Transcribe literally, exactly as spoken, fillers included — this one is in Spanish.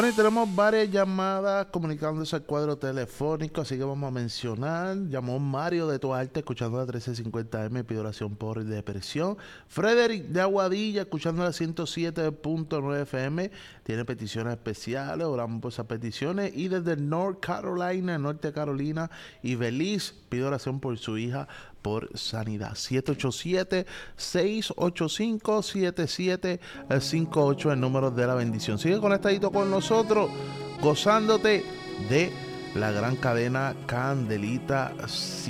Bueno, y tenemos varias llamadas comunicándose al cuadro telefónico, así que vamos a mencionar. Llamó Mario de Tuarte, escuchando la trece cincuenta eme, pidió oración por depresión. Frederick de Aguadilla, escuchando la ciento siete punto nueve efe eme, tiene peticiones especiales, oramos por esas peticiones. Y desde North Carolina, Norte Carolina, y Belize, pide oración por su hija por sanidad. siete ocho siete, seis ocho cinco, siete siete cinco ocho, el número de la bendición. Sigue conectadito con nosotros, gozándote de la gran cadena Candelita